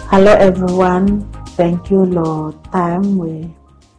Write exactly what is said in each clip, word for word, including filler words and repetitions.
Hello everyone, thank you Lord. Time we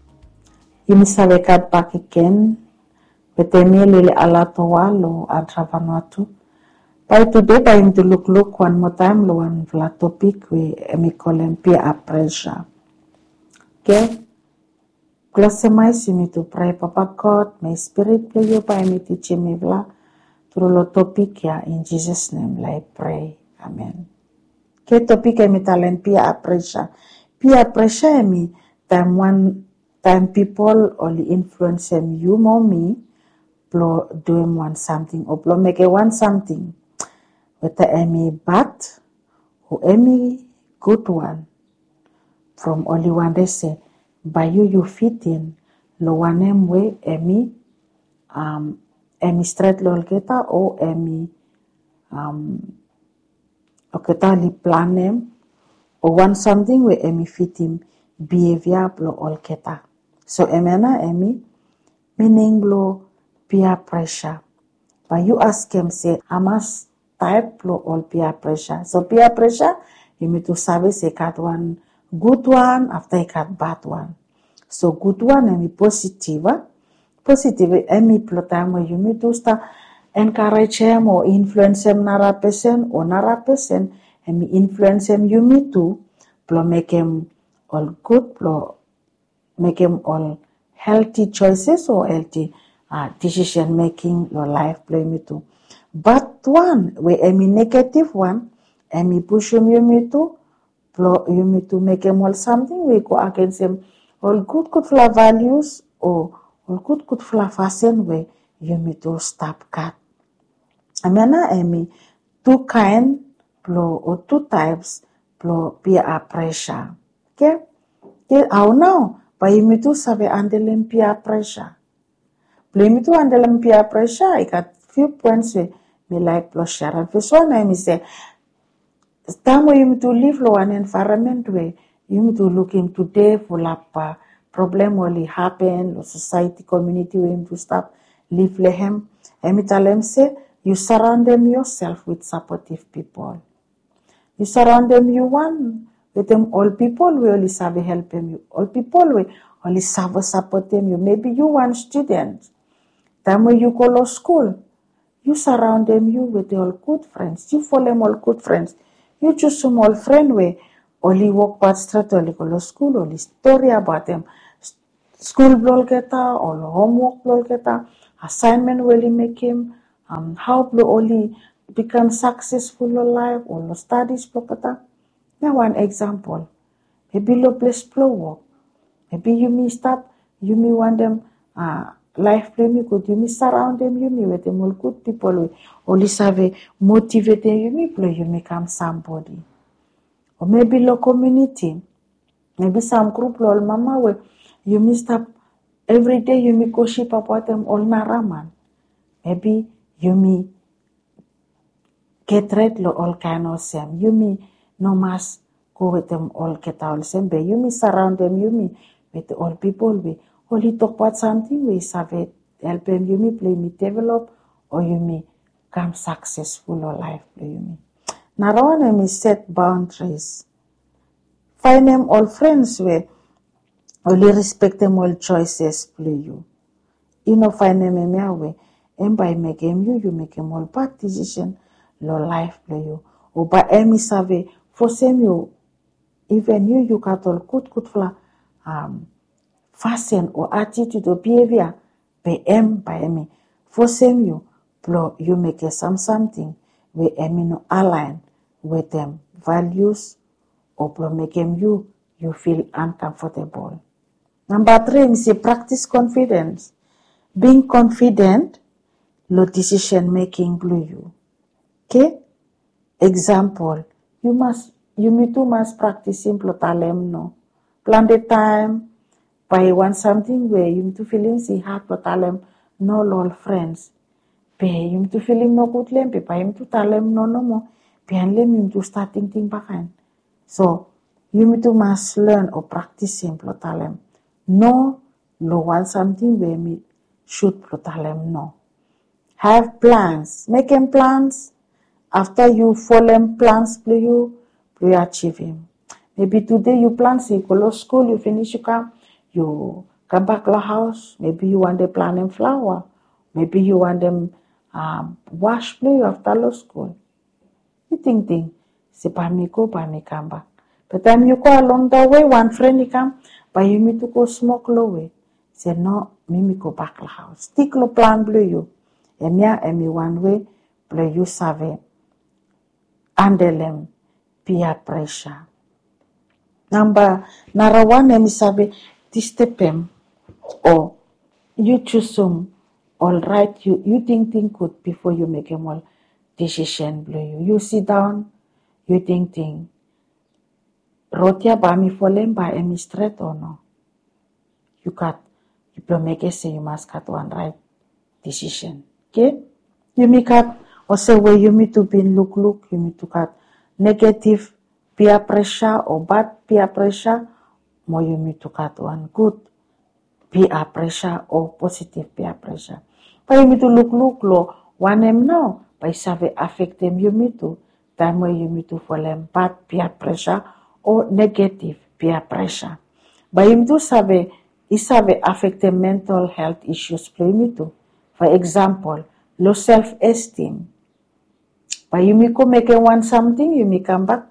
imisawekat back again. Betemi lili alatowa lo adravanuatu. By today, by him to look look one more time lo one vla topic we emikolem peer pressure. Okay, close my me to pray Papa God, my spirit play you by me teach me vla through lo topic ya in Jesus name I pray. Amen. Que topik emi talen peer pressure. Peer pressure emi time one time people only influence em you more me plo doing one something or plo make one something. Whether emi bad or emi good one. From only one they say by you you fit in lo one em way emi um emi straight lol geta or emi um oketa li plan em or one something where emi fit him behavior blo all keta. So emena emi meaning blo peer pressure. But you ask him say I must type blo all peer pressure. So peer pressure you need to service a cat one good one after a cat bad one. So good one emi positive. Positive emi blo time where you need to start encourage him or influence him nara person or nara person and influence him you me too plo make him all good plo make him all healthy choices or healthy uh, decision making your life play me too. But one where any negative one any push him you me too plo you me to make him all something we go against him all good good fla values or all good good fla fasten way you me to stop cat. Amena emi two kind plo or two types plo peer pressure. Okay? Okay, how now? By me to sabe andelem peer pressure. Play me to andelem peer pressure. I got few points we me like plo share. First one I me say time where you me to live lo an environment where you me to look him today for lapa problem only happen lo society community where him to stop live lehem. Emi talem say you surround them yourself with supportive people. You surround them you one with them all people will only serve help them you. All people will only serve support them you. Maybe you one student. Time when you go to school, you surround them you with all good friends. You follow them all good friends. You choose some all friend way only walk past street only go to school only story about them. School blog geta or homework blog geta assignment will he make him. Um, how to only become successful in life or no studies proper. Now one example. Maybe lo place flow work. Maybe you may stop, you may want them uh life play me good, you may surround them, you may with them all good people only serve motivate them, you may play, you may become somebody. Or maybe lo community. Maybe some group lo mama where you may stop every day you may go ship about them all naraman. Maybe you may get rid of all kind of same. You may no must go with them all get all same. But you may surround them. You may with all people. We only talk about something. We serve it. Help them. You may play me develop or you may become successful or life play you may. Now one may set boundaries. Find them all friends where only respect them all choices play you. You know find them in your way. And by making you, you make them all bad decision, your life play you. Or by any survey, for same you, even you, you got all good, good fla, um, fashion or attitude or behavior, by em, by me. For same you, plo, you make a some something, where emi no align with them values, or plo make em you, you feel uncomfortable. Number three, we say practice confidence. Being confident, lo decision making blue you. Okay? Example, you must you me too must practice simple talem no. Plan the time by want something where you to feeling see hard to talem no lol friends. Be you to feeling no good lem be by him to talem no no more. Be and lem you to starting thing behind. So you me too must learn or practice simple talem. No lo want something where me should pro talem no. Have plans. Making plans. After you follow plans, you, you achieve him. Maybe today you plan, say, you go to school, you finish, you come, you come back to the house. Maybe you want to plant them flower. Maybe you want them um, wash play after law school. You think, think, say, by me go, by me come back. But time you go along the way, one friend he come, but you need to go smoke low way. Say, no, me me go back to the house. Stick lo plan blue you. And yeah, and me one way, blue you save. Andelem, peer pressure. Number narawan emi sabi tistepem or you choose some all right you you think think good before you make a all decision blow you. You sit down, you think think rotia ba mi folem ba emi straight or no. You got you blow make a say you must cut one right decision. Okay? You make up or say where you need to be look look, you need to cut negative peer pressure or bad peer pressure, more you need to cut one good peer pressure or positive peer pressure. But you need to look, look, low, one em now, by save affect them you need to, time where you need to follow them bad peer pressure or negative peer pressure. But you do save, you save affect them mental health issues play me too. For example, low self-esteem. But you may come make one something, you may come back.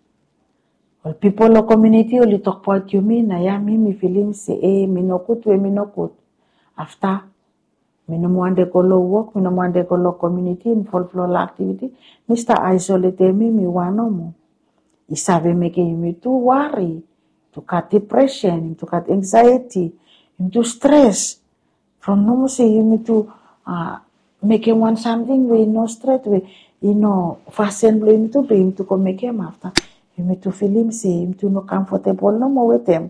Well, people in the community only talk about you mean, I am me feeling say, eh, me no good, we me no good. After, me no want to go low work, me no want to go low community, involve low activity, Mister isolate me, me want no more. Isabe make you me too worry, to cut depression, to cut anxiety, into stress. From no say you me to uh, make him want something, we no stress, we, you know, fasten blame to be him to come make him after. You need to feel him, say him to no comfortable no more with them.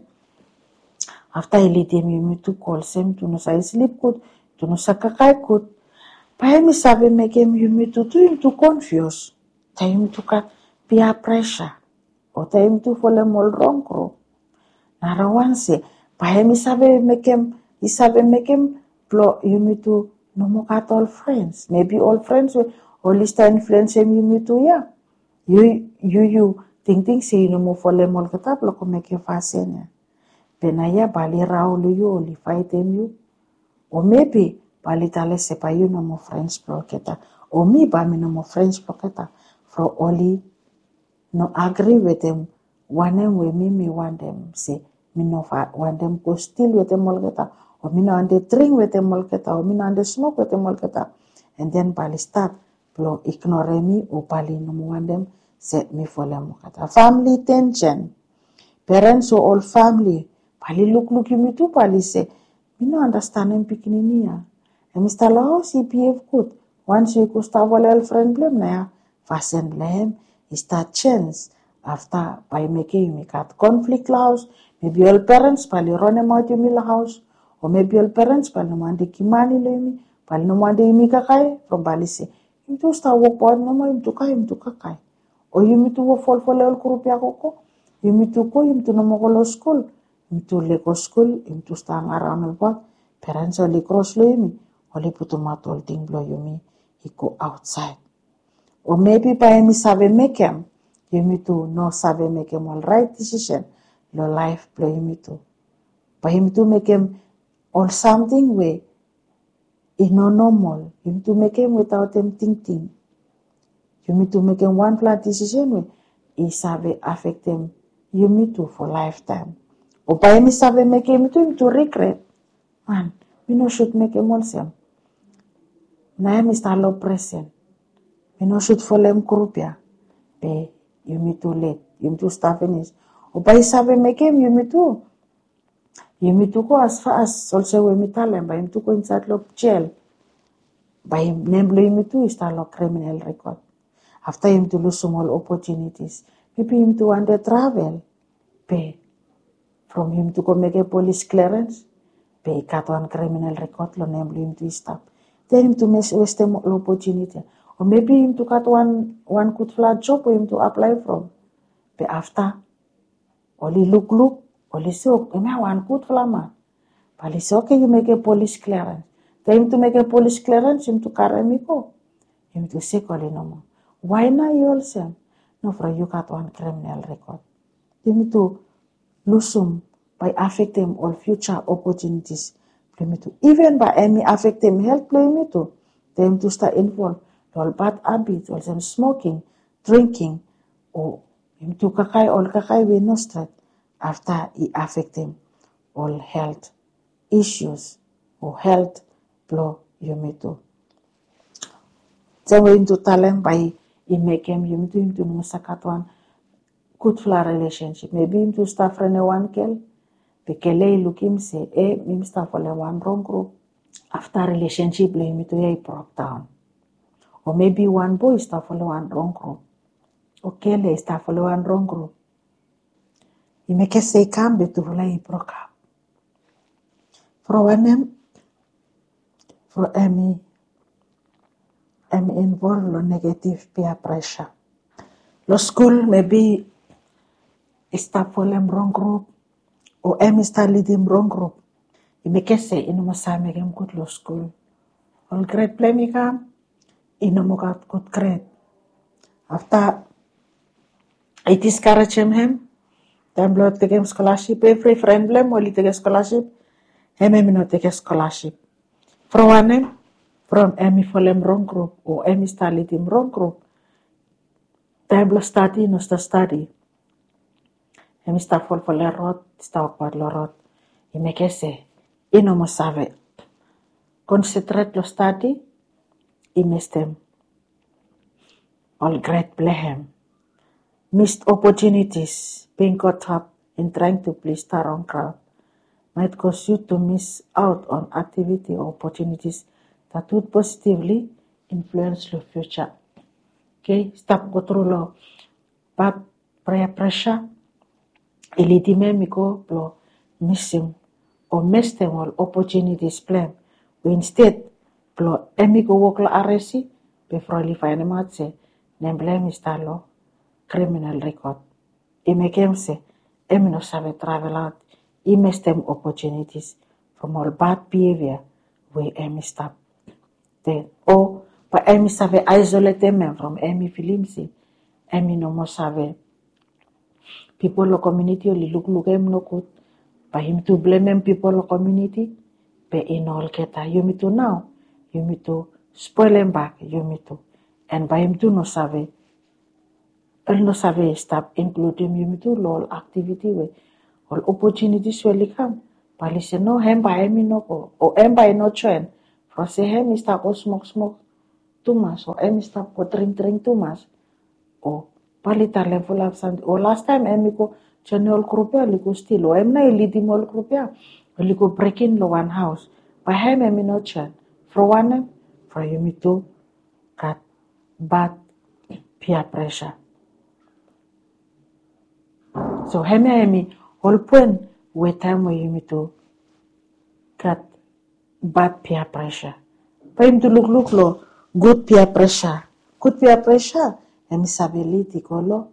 After he lead him, you need to call him to no say sleep good, to no say kakai good. But him sabi make him, you need to do him to confuse. Tell him to cut peer pressure. Or tell him to follow him all wrong crow. Narawan say, but him sabi make him, he sabi make him, you need to no more cut all friends. Maybe all friends will only start influence him, you need to, yeah. You, you, you. Ting ting say no mo fole mol kata plo ko make fasenya. Penaya bali raulu you only fight them you. Or maybe bali tale sepa you no mo friends pro keta. Or me ba mi no mo friends pro keta. For only no agree with them. One them we me me want them say me no fa want them go still with them mol keta. Or me no want they drink with them mol keta. Or me no want they smoke with them mol keta. And then bali start plo ignore me or bali no mo want them. Set me for lemukata. Family tension. Parents or all family. Pali look look you me too pali say. Me no understand him picking in here. And Mister Lao he behave good. Once you go start with friend blame na ya. Fasten blame. He start chance. After by making you make at conflict house. Maybe all parents pali run him out you me la house. Or maybe all parents pali no mande kimani le me. Pali no mande imi kakai. From pali say. Him to start work out no mo him to kai him to kakai. O you to wo fall for level group ya koko. You to go him to no mogolo school. You to lego school. You to stand around the work. Parents only cross lo you only put a mat all thing blow you me. He go outside. Or maybe by me sabe make him. You me to no sabe make him all right decision. Lo life blow you me to. By him to make him all something way. He no normal. Him to make him without him thinking. You need to make him one flat decision with he sabe affect him. You need to for lifetime. Or by me sabe make him to him to regret. Man, we no should make him all same. Na him is talo present. We no should follow him kurupia. Be you need to late. You need to start finish. Or by sabe make him you need to. You need to go as far as also we me tell him. By him to go inside lo jail. By him name lo him to is talo criminal record. After him to lose small opportunities, maybe him to want to travel, pay. From him to go make a police clearance, pay cut one criminal record, lo name him to stop. Then him to miss waste the opportunity. Or maybe him to cut one one good flat job for him to apply from. Pay after, only look look, only say, okay, me one good flat man. But he say, okay, you make a police clearance. Then him to make a police clearance, him to carry me go. Him to say, only no more. Why not you also? No, for you got one criminal record. him to lose them by affect them all future opportunities. Play to even by any affect them health play me to them to start involved all bad habits, all them smoking, drinking, or him to kakai all kakai we no straight after he affect them all health issues or health blow you me to. So into talent by he make him you me to him to no sakatwan good for relationship. Maybe him to start friend one girl. Bekele look him say, eh, him start for one wrong group. After relationship, le him to he broke down. Or maybe one boy start for one wrong group. Okay, le start for one wrong group. He make say come be to he broke up. For one him, for Emmy, Emmy involved in negative peer pressure. Lo school maybe start for them wrong group. O Emmy start leading wrong group. He make say in mo sa me game good law school. All grade play me come. In mo got good grade. After I discourage him him. Then blood take him scholarship. Every friend blame only take a scholarship. Him him not take a scholarship. From one him from Emmy for them wrong group or Emmy start leading wrong group. Then blood study no start study. Emmy start fall for the road. Start for the road. He make say. Ino mo save. Concentrate lo study. He missed them. All great blame. Missed opportunities. Being caught up in trying to please the wrong crowd might cause you to miss out on activity or opportunities that would positively influence your future. Okay, stop go through lo bad prayer pressure. Ilitime miko lo missing or miss them all opportunities plan. We instead plo emi go work la arresi before li find out say nemblem istalo criminal record. I make him say emi no sabe travel out. I miss them opportunities from all bad behavior we emi stop. Then or pa emi sabe isolate them from emi filimsi. Emi no mo sabe people lo community li look look em no good. By him to blame him people of community, but in all keta you me to now, you me to spoil him back, you me to, and by him to no save, el no save stop including you me to all activity we, all opportunities will come. But listen no him by him no go, or him by no train, for say him stop go smoke smoke too much, or him stop go drink drink too much, or palita level of sand, or last time him go. Channel grupya liko still o emna ilidi mol grupya liko break in lo one house by him emi no chan for one for you me to got bad peer pressure so him emi all point we time where you me to got bad peer pressure for him to look look lo good peer pressure good peer pressure emi stability ko lo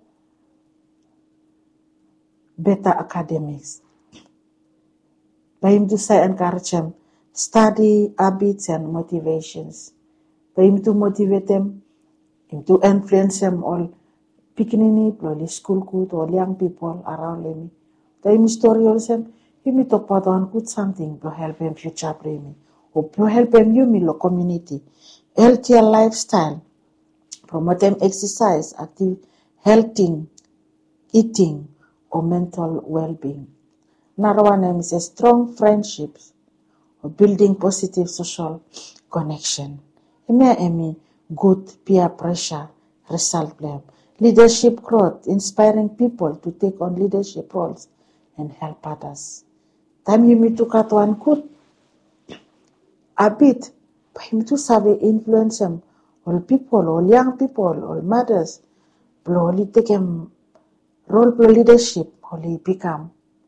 better academics. By him to say encourage them, study habits and motivations. By him to motivate them, him to influence them all, picking probably school good or young people around them. By him story also, him to put on good something to help him future brain, or to help him you me community, healthier lifestyle, promote them exercise, active, healthy, eating, or mental well-being. Another one is a strong friendships or building positive social connection. Emi emi good peer pressure result blame. Leadership growth, inspiring people to take on leadership roles and help others. Time you meet to cut one good a bit, but him to sabe influence them, all people, all young people, all mothers, only take him role play leadership, only become,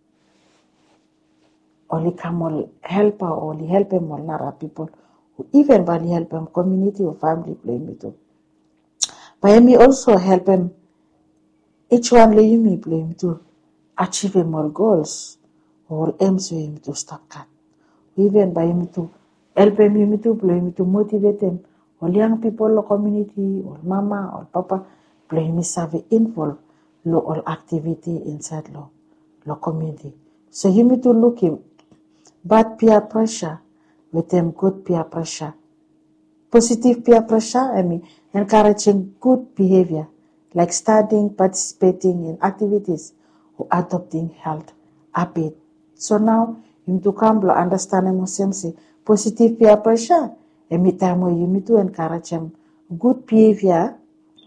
only come all helper, only help him all nara people, who even only help him community or family play me too. But me also help him, each one lay me play him to achieve him all goals, all aims for him to stop cut. Even by him to help him, him to play him to motivate him, all young people, all community, all mama, all papa, play me save involved. lo all activity inside lo, lo community. So you need to look him bad peer pressure with them good peer pressure. Positive peer pressure, I mean, encouraging good behavior, like studying, participating in activities, or adopting health habit. So now, you need to come to understand emotions, positive peer pressure, and time where you need to encourage them good behavior.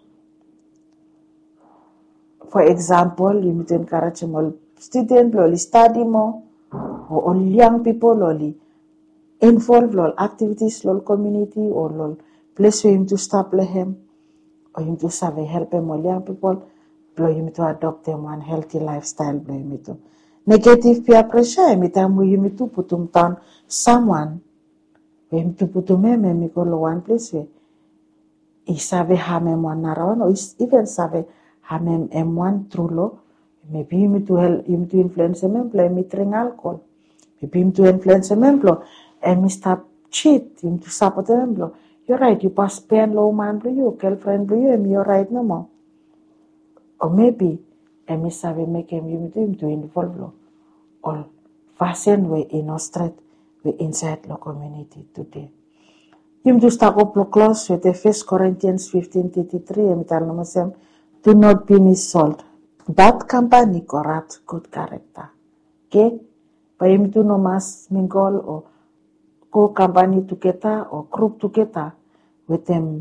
For example, you need to encourage them all students, all study more, or all young people, all involve lol activities lol community or lol place where him to stop him or him to serve help him all young people blow him to adopt them one healthy lifestyle blow him to negative peer pressure him time where him to put him down someone where him to put him him go lo one place where he serve harm him one around or even serve harm him him one through law maybe him to help him to influence him blow him drink alcohol maybe him to influence him blow and me stop cheat, him to support them blow. You're right, you pass pen low man blow you, girlfriend blow you, and you're right no more. Or maybe and me sabe make him you him to involve law. All fashion way in our street, we inside the community today. Him to start up close with the First Corinthians fifteen thirty-three and tell them do not be missold. Bad company corrupt good character. Okay? By him to no mas mingle or go company together or group together with them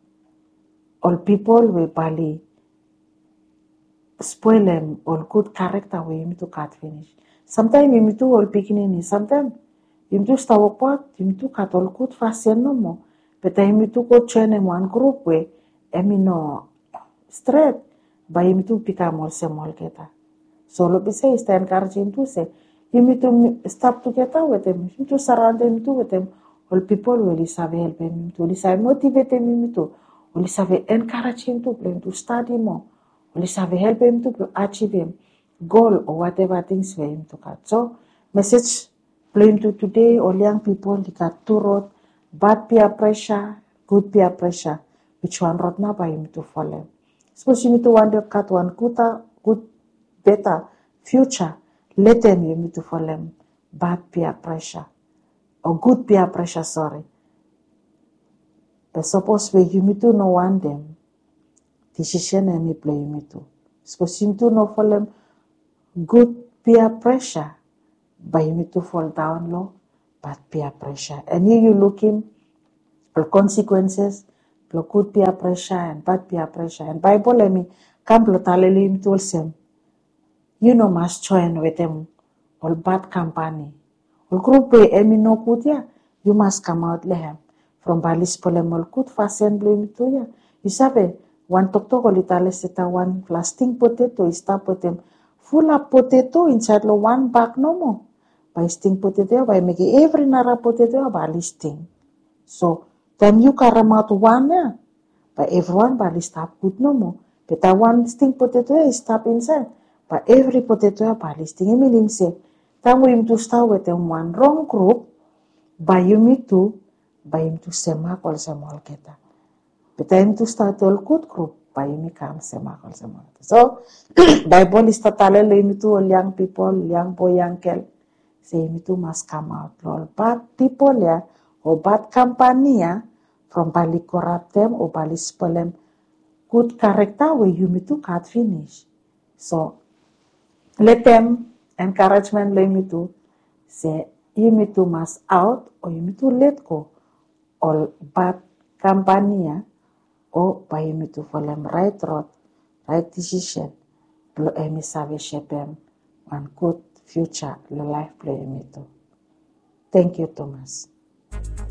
all people we bali spoil them all good character we him to cut finish. Sometimes him to all beginning, sometimes him to start pot, him to cut all good fashion no more. But him to go join in one group where him no straight by him to become all small together. So lo say is to encourage him to say you need to stop together with him. You need to surround him too with him. All people will help him to will motivate him to will encourage him to him to study more. Will help him to achieve him goal or whatever things for him to cut. So message playing to today all young people they got two road bad peer pressure, good peer pressure. Which one road now by him to follow? Suppose you need to want to cut one good, good better future. Let them you need to follow them bad peer pressure or good peer pressure, sorry. But suppose we you need to know one them decision and me play you need to. Suppose you need to know follow them good peer pressure, but you need to fall down low bad peer pressure. And here you looking for consequences, for good peer pressure and bad peer pressure. And Bible let me come to tell him to same. You know must join with them all bad company. All group way emi no good ya. You must come out lehem. From balis polem all good fashion blame to ya. You sabe one tok tok all itale seta one plastic potato is tap potem full of potato inside lo one bag no more. By sting potato by make every nara potato balis sting. So then you carry out one ya. By everyone balis tap good no more. But that one sting potato is tap inside. But every potato bali sting meaning say time we him to start with them one wrong group by you me to by him to semak all semal kita. But time to start all good group by you me come semak all semal. So Bible is totally limit to all young people, young boy, young girl. Say me to must come out. All bad people yeah or bad company yeah from bali corrupt them or bali spoil them good character where you me to cut finish. So let them encouragement let me to say you me to must out or you me to let go all bad company or by you me to follow them right road, right decision, blow me save shape them one good future, the life play me to. Thank you, Thomas.